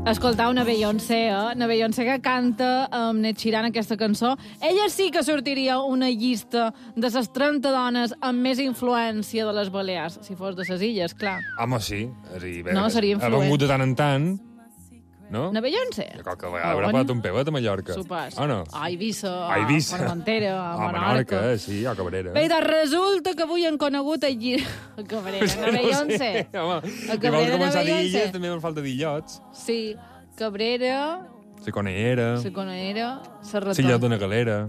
Escoltar una Beyoncé, una Beyoncé que canta amb Ned Sheeran aquesta cançó. Ella sí que sortiria una llista de les 30 dones amb més influència de les Balears, si fos de les illes, clar. Home, sí. No, seria influent. Ha vengut de tant en tant, no? Una Beyoncé? I qualque vegada haurà pagat un pevet a Mallorca. Supòs. O no? A Eivissa, A Eivissa. a Formentera, a Menorca. Menorca, sí, a Cabrera. Bé, resulta que avui han conegut a Cabrera, a Beyoncé. Home, A igual Cabrera, començar a Beyoncé. d'illes, també em falta d'illots. Sí, Cabrera, La Coneera, Saconera, Serrató. Sillot d'una Galera,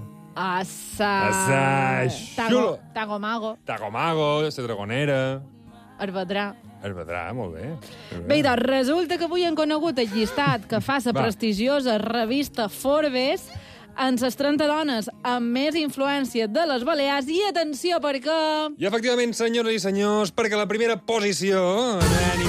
Tago Mago, Tagomago, la Dragonera, Arbadrà. es vedrà, molt bé. Bé, doncs resulta que avui han conegut el llistat que fa la prestigiosa revista Forbes en les 30 dones amb més influència de les Balears. I atenció, perquè... I efectivament, senyores i senyors, perquè la primera posició, ni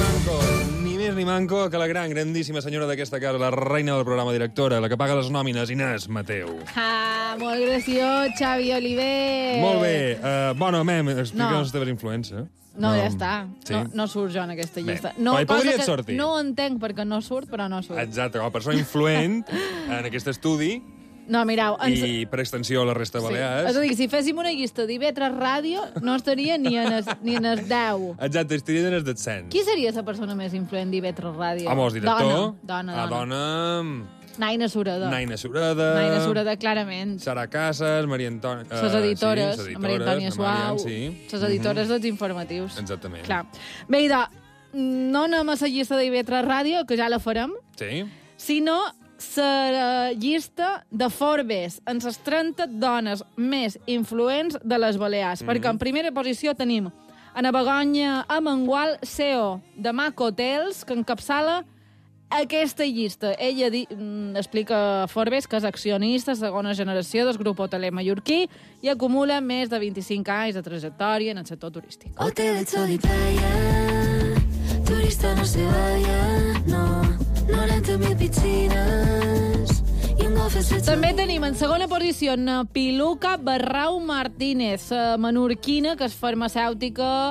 més ni manco que la grandíssima senyora d'aquesta casa, la reina del programa, directora, la que paga les nòmines, Inés Mateu. Molt graciós, Xavi Oliver. Molt bé. Bueno, explica'ns les teves influències. No, ja està. Sí? No surt jo en aquesta llista. Bé, però hi podries sortir. No ho entenc perquè no surt, però no surt. Exacte, com a persona influent en aquest estudi No, mireu... i per extensió a la resta de Balears. És a dir, si féssim una llista d'IV3 Ràdio, no estaria ni en el 10. Exacte, estaria en el descens. Qui seria la persona més influent d'IV3 Ràdio? Home, el director. Dona. Naina Sureda. Naina Sureda. Naina Sureda, clarament. Sara Casas, Maria Antònia... Les editores, Maria Antònia Suau. Sí. Les editores dels informatius. Exactament. Clar. Bé, no anem a la llista d'IV3 Ràdio, que ja la farem, Sí. sinó la llista de Forbes en les 30 dones més influents de les Balears. Perquè en primera posició tenim Ana Begoña Amengual, CEO de Mac Hotels, que encapçala aquesta llista. Ella explica a Forbes que és accionista, segona generació del grup hoteler mallorquí i acumula més de 25 anys de trajectòria en el sector turístic. Hotel de sol y playa, turista no se vaya, no 90.000 piscines i un golf estret. També tenim en segona posició Piluca Barrau Martínez, menorquina, que és farmacèutica,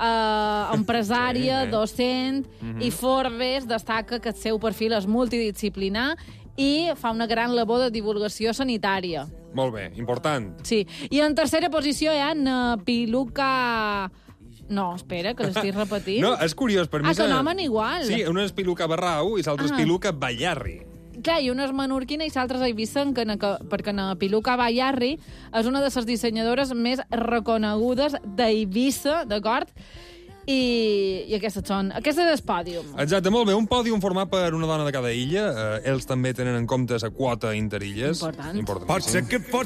empresària, docent, i Forbes destaca que el seu perfil és multidisciplinar i fa una gran labor de divulgació sanitària. Molt bé, important. Sí, i en tercera posició hi ha Piluca... No, espera, que l'estic repetint. No, és curiós, per mi... que nomen igual. Sí, una és Piluca Barrau i l'altra és Piluca Ballarri. Clar, i una és menorquina i l'altra és a Eivissa, perquè na Piluca Ballarri és una de les dissenyadores més reconegudes d'Eivissa, d'acord? I aquestes són... Aquest és el pòdium. Exacte, molt bé. Un pòdium format per una dona de cada illa. Ells també tenen en compte la quota interilles. Important. Pot ser que